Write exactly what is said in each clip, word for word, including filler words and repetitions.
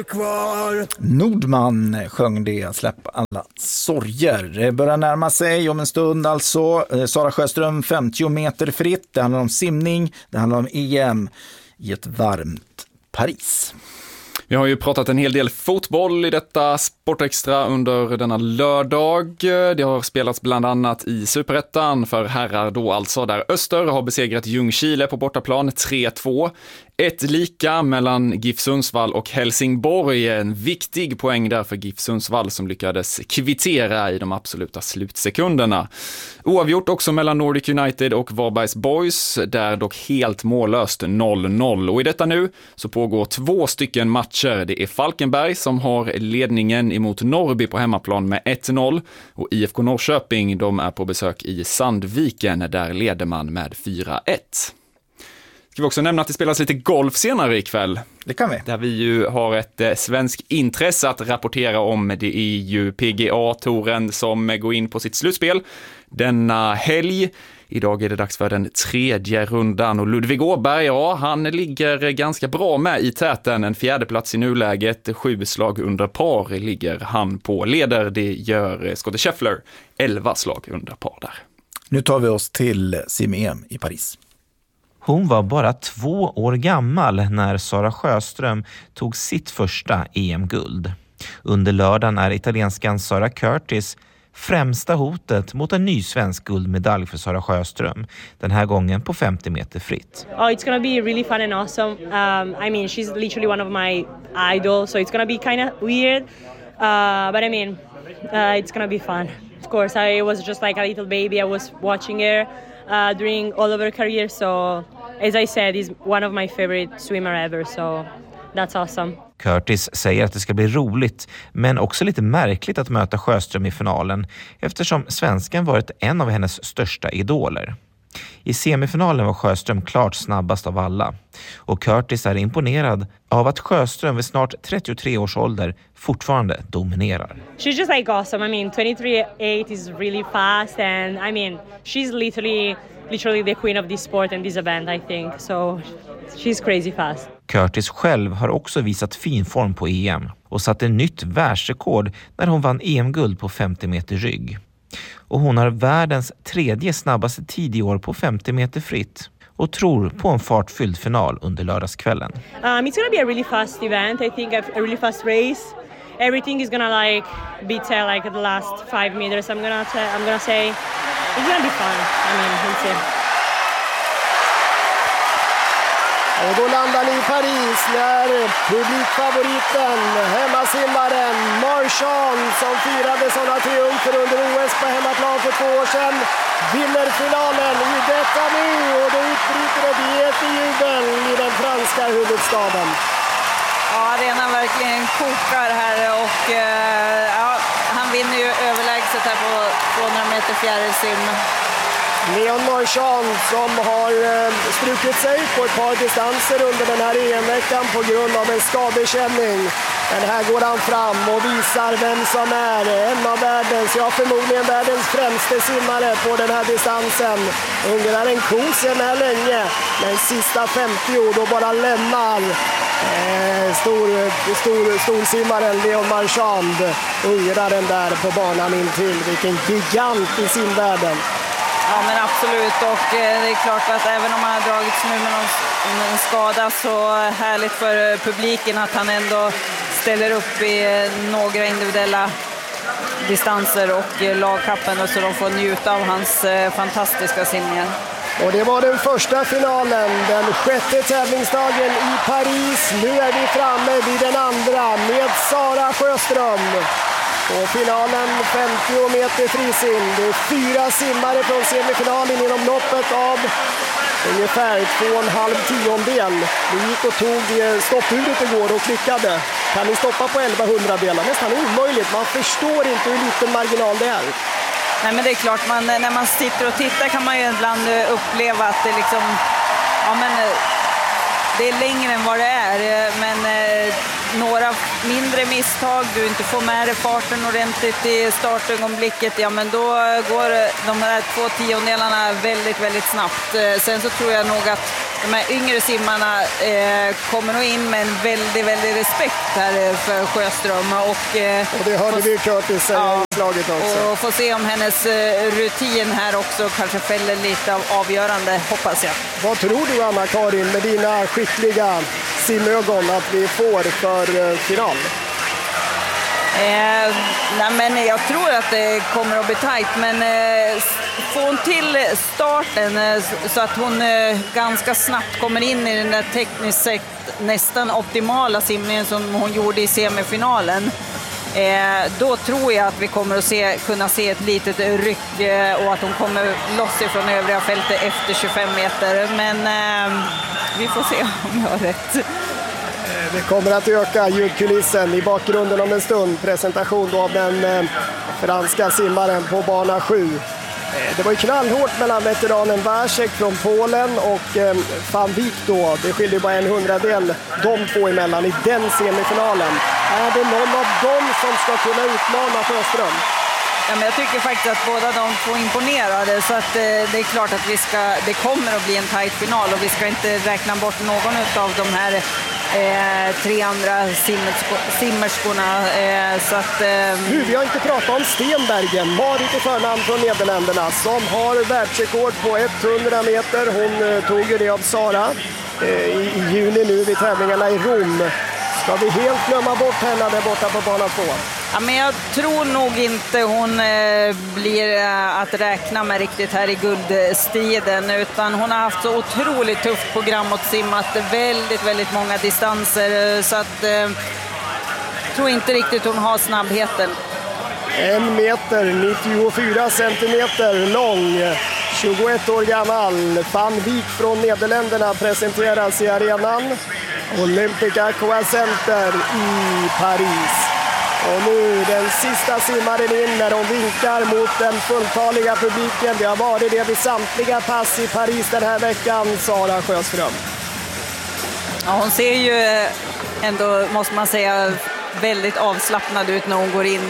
Kvar. Nordman sjöng det, släpp alla sorger. Det börjar närma sig om en stund alltså. Sara Sjöström femtio meter fritt. Det handlar om simning, det handlar om E M i ett varmt Paris. Vi har ju pratat en hel del fotboll i detta Sportextra under denna lördag. Det har spelats bland annat i Superettan för herrar då alltså, där Öster har besegrat Ljungskile på bortaplan tre två. Ett lika mellan GIF Sundsvall och Helsingborg. En viktig poäng där för GIF Sundsvall som lyckades kvittera i de absoluta slutsekunderna. Oavgjort också mellan Nordic United och Varbergs Boys, där dock helt mållöst noll noll. Och i detta nu så pågår två stycken matcher. Det är Falkenberg som har ledningen emot Norrby på hemmaplan med ett noll. Och I F K Norrköping, de är på besök i Sandviken, där leder man med fyra ett. Ska vi också nämna att det spelas lite golf senare ikväll. Det kan vi. Där vi ju har ett eh, svensk intresse att rapportera om. Det är ju P G A-touren som går in på sitt slutspel denna helg. Idag är det dags för den tredje rundan och Ludvig Åberg, ja, han ligger ganska bra med i täten. En fjärde plats i nuläget, sju slag under par ligger han på. Leder, det gör Scottie Scheffler, elva slag under par där. Nu tar vi oss till sim-E M i Paris. Hon var bara två år gammal när Sara Sjöström tog sitt första E M-guld. Under lördagen är italienskan Sara Curtis främsta hotet mot en ny svensk guldmedalj för Sara Sjöström. Den här gången på femtio meter fritt. Oh, it's gonna be really fun and awesome. Um, I mean, she's literally one of my idols, so it's gonna be kind of weird. Uh, but I mean, uh, it's gonna be fun. Of course, I was just like a little baby. I was watching her uh, during all of her career. So, as I said, is one of my favorite swimmer ever. So, that's awesome. Curtis säger att det ska bli roligt, men också lite märkligt att möta Sjöström i finalen eftersom svenskan varit en av hennes största idoler. I semifinalen var Sjöström klart snabbast av alla. Och Curtis är imponerad av att Sjöström vid snart trettiotre års ålder fortfarande dominerar. She's just like awesome. I mean, twenty-three eight is really fast and I mean, she's literally literally the queen of this sport and this event, I think. So she's crazy fast. Curtis själv har också visat fin form på E M och satt ett nytt världsrekord när hon vann E M-guld på femtio meter rygg. Och hon har världens tredje snabbaste tid i år på femtio meter fritt och tror på en fartfylld final under lördagskvällen. Um, it's gonna be a really fast event. I think a really fast race. Everything is gonna like beat her like the last five meters. I'm gonna t- I'm gonna say it's gonna be fun. I mean, we'll see. Och då landar ni i Paris när publikfavoriten, hemmasimmaren Marchand, som firade sådana triumfer under O S på hemmaplan för två år sedan, vinner finalen i detta nu, och det utbryter ett jättejubel i den franska huvudstaden. Ja, arenan verkligen kokar här och eh, ja, han vinner ju överlägset här på tvåhundra meter fjärilsim. Leon Marchand som har eh, strukit sig på ett par distanser under den här E M-veckan på grund av en skadekänning. Men här går han fram och visar vem som är en av världens, ja förmodligen världens främste simmare på den här distansen. Ungraren kosen här länge, men sista femtio då bara lämnar eh, stor, stor, storsimmaren Leon Marchand ungraren där på banan intill. Vilken gigant i simvärlden. Ja, men absolut, och eh, det är klart att även om han har dragits nu med någon, någon skada, så härligt för publiken att han ändå ställer upp i eh, några individuella distanser och eh, lagkappen, och så de får njuta av hans eh, fantastiska simningar. Och det var den första finalen, den sjätte tävlingsdagen i Paris. Nu är vi framme vid den andra med Sara Sjöström. Och finalen femtio meter frisim. Det är fyra simmare från semifinalen inom loppet av ungefär två och en halv tiondel. Vi gick och tog stoppuret igår och klickade. Kan ni stoppa på elva hundradelar? Nästan omöjligt. Man förstår inte hur liten marginal det är. Nej, men det är klart, man, när man sitter och tittar kan man ju ibland uppleva att det liksom, ja men det är längre än vad det är, men eh, några mindre misstag, du inte får med dig farten ordentligt i startögonblicket, ja men då går de här två tiondelarna väldigt, väldigt snabbt. Sen så tror jag nog att de här yngre simmarna eh, kommer nog in med en väldigt, väldigt respekt här för Sjöström. Och, eh, och det hörde vi Curtis säga ja, i slaget också. Och få se om hennes eh, rutin här också kanske fäller lite av avgörande, hoppas jag. Vad tror du, Anna-Karin, med dina skickliga simögon att vi får för eh, final? Eh, nej men jag tror att det kommer att bli tajt, men eh, får hon till starten eh, så att hon eh, ganska snabbt kommer in i den där tekniskt sett nästan optimala simningen som hon gjorde i semifinalen, eh, då tror jag att vi kommer att se, kunna se ett litet ryck eh, och att hon kommer loss ifrån övriga fältet efter tjugofem meter, men eh, vi får se om jag har rätt. Det kommer att öka ljudkulissen i bakgrunden om en stund. Presentation då av den eh, franska simmaren på bana sju. Eh, det var ju knallhårt mellan veteranen Vácek från Polen och eh, Van Wijk då. Det skiljer bara en hundradel de två emellan i den semifinalen. Är det någon av dem som ska kunna utmana Sjöström? Ja, men jag tycker faktiskt att båda de två imponerade, så att eh, det är klart att vi ska, det kommer att bli en tajt final och vi ska inte räkna bort någon av de här Eh, tre andra simmerskorna. Eh, så att, eh... nu, vi har inte pratat om Stenbergen, Marit i förnamn från Nederländerna, som har världsrekord på hundra meter. Hon eh, tog ju det av Sara eh, i, i juni nu vid tävlingarna i Rom. Ska vi helt glömma bort henne där borta på bana två? Ja, men jag tror nog inte hon eh, blir eh, att räkna med riktigt här i guldstriden, utan hon har haft så otroligt tufft program och simmat väldigt, väldigt många distanser, så att eh, tror inte riktigt hon har snabbheten. En meter, nittiofyra centimeter lång, tjugoett år gammal. Van Wijk från Nederländerna presenteras i arenan Olympic Aqua Center i Paris. Och nu den sista simmaren in när de vinkar mot den fulltaliga publiken. Det har varit det vid samtliga pass i Paris den här veckan, Sara Sjöström. Ja, hon ser ju ändå, måste man säga, väldigt avslappnad ut när hon går in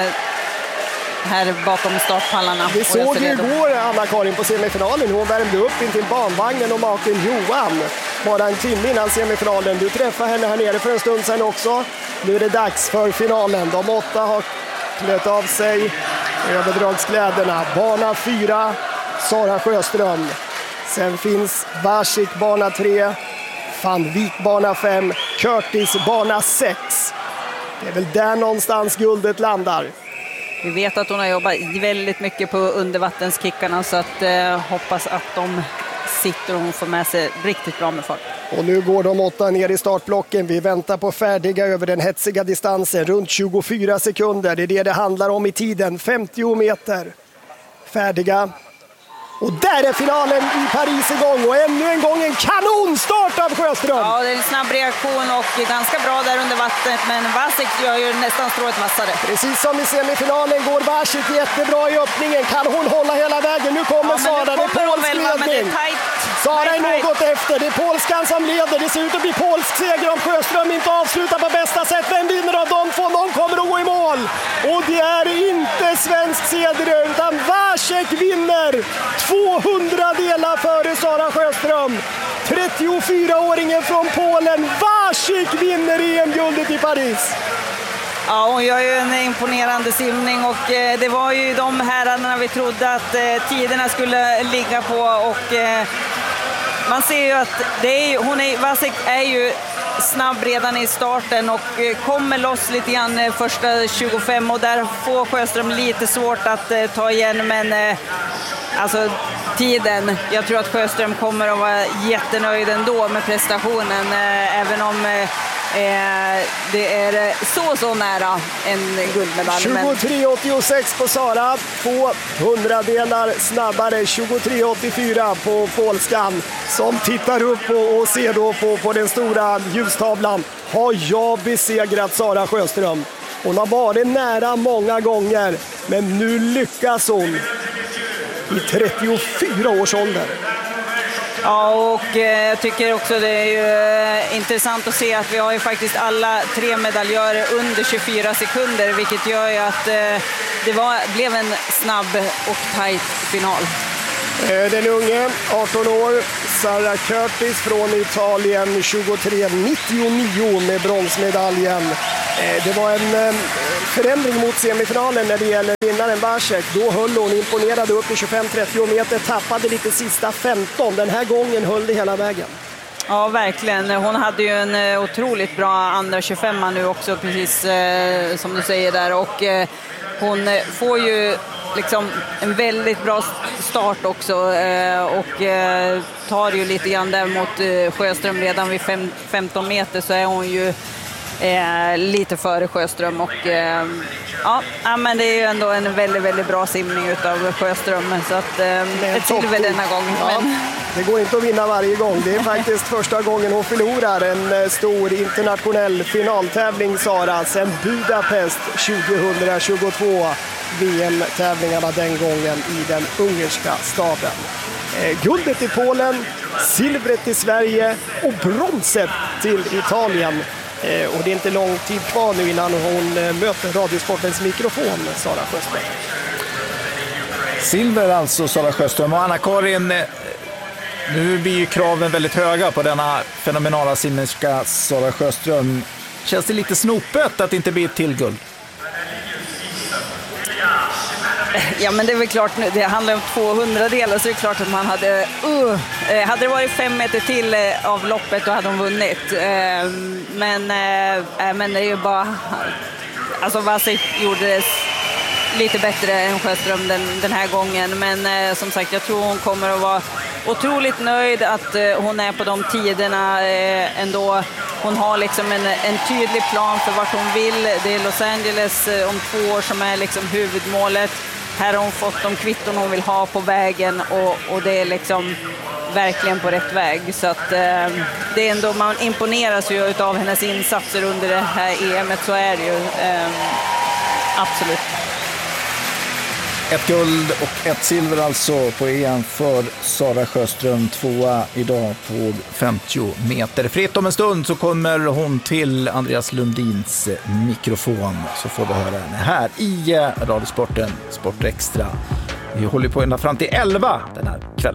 här bakom startpallarna. Vi såg ju igår Anna-Karin på semifinalen. Hon värmde upp in till barnvagnen och maken Johan bara en timme innan semifinalen. Du träffade henne här nere för en stund sedan också. Nu är det dags för finalen. De åtta har klätt av sig överdragskläderna. Bana fyra, Sara Sjöström. Sen finns Vácek bana tre, Van Wijk bana fem, Curtis bana sex. Det är väl där någonstans guldet landar. Vi vet att hon har jobbat väldigt mycket på undervattenskickarna, så att eh, hoppas att de sitter och hon får med sig riktigt bra med fart. Och nu går de åtta ner i startblocken. Vi väntar på färdiga över den hetsiga distansen. Runt tjugofyra sekunder. Det är det det handlar om i tiden. femtio meter. Färdiga. Och där är finalen i Paris igång. Och ännu en gång en kanonstart av Sjöström. Ja, det är en snabb reaktion och ganska bra där under vattnet. Men Vácek gör ju nästan strået vassare. Precis som i semifinalen går Vácek jättebra i öppningen. Kan hon hålla hela vägen? Nu kommer ja, Sara. Det är polsk ledning. Sara är något efter. Det är polskan som leder. Det ser ut att bli polsk seger om Sjöström inte avslutar på bästa sätt. Vem vinner av de två? Någon kommer att gå i mål. Och det är inte svensk seger utan Vácek vinner. tvåhundra delar före Sara Sjöström. trettiofyraåringen från Polen. Vácek vinner E M-guldet i Paris. Ja, hon gör ju en imponerande simning och eh, det var ju de herrarna vi trodde att eh, tiderna skulle ligga på, och eh, man ser ju att det är, hon är, Vácek är ju snabb redan i starten och eh, kommer loss lite grann eh, första tjugofem, och där får Sjöström lite svårt att eh, ta igen, men eh, alltså tiden, jag tror att Sjöström kommer att vara jättenöjd ändå med prestationen, eh, även om eh, Eh, det är så så nära en guldmedalj. tjugotre åttiosex på Sara, två hundradelar snabbare, tjugotre åttiofyra på polskan som tittar upp och, och ser då på, på den stora ljustavlan. Har jag besegrat Sara Sjöström? Hon har varit nära många gånger, men nu lyckas hon i trettiofyra års ålder. Ja, och eh, jag tycker också det är ju eh, intressant att se att vi har ju faktiskt alla tre medaljörer under tjugofyra sekunder, vilket gör ju att eh, det var, blev en snabb och tajt final. Den unge, arton år, Sara Curtis från Italien, tjugotre nittionio med bronsmedaljen. Det var en förändring mot semifinalen när det gäller vinnaren Vasek. Då höll hon, imponerade upp i tjugofem trettio meter, tappade lite sista femton. Den här gången höll det hela vägen. Ja, verkligen. Hon hade ju en otroligt bra andra tjugofem nu också, precis eh, som du säger där. Och eh, hon får ju liksom en väldigt bra start också eh, och eh, tar ju lite grann där mot eh, Sjöström redan vid fem, femton meter, så är hon ju eh, lite före Sjöström. Och eh, ja, men det är ju ändå en väldigt, väldigt bra simning utav Sjöström, så att eh, ett silver denna gång. Ja. Men... Det går inte att vinna varje gång. Det är faktiskt första gången hon förlorar en stor internationell finaltävling, Sara, sen Budapest tjugohundratjugotvå. V M-tävlingarna den gången i den ungerska staden. Eh, guldet i Polen, silvret i Sverige och bronset till Italien. Eh, och det är inte lång tid kvar nu innan hon eh, möter Radiosportens mikrofon, Sara Sjöström. Silver alltså, Sara Sjöström. Och Anna-Karin, nu blir ju kraven väldigt höga på denna fenomenala simmerska Sara Sjöström. Känns det lite snopet att det inte blir ett till guld? Ja, men det är väl klart, det handlar om tvåhundra delar, så det är klart att man hade uh, hade det varit fem meter till av loppet, då hade hon vunnit. Uh, men, uh, men det är ju bara, alltså Vasek gjorde det lite bättre än Sjöström den, den här gången, men uh, som sagt, jag tror hon kommer att vara otroligt nöjd att uh, hon är på de tiderna uh, ändå. Hon har liksom en, en tydlig plan för vart hon vill. Det är Los Angeles uh, om två år som är liksom huvudmålet. Här har hon fått de kvitton hon vill ha på vägen, och, och det är liksom verkligen på rätt väg. Så att eh, det är ändå, man imponeras ju av hennes insatser under det här E M:et, så är det ju eh, absolut. Ett guld och ett silver alltså på E M för Sara Sjöström, tvåa idag på femtio meter fritt. Om en stund så kommer hon till Andreas Lundins mikrofon, så får du höra henne här i Radiosporten Sport Extra. Vi håller på ända fram till elva den här kvällen.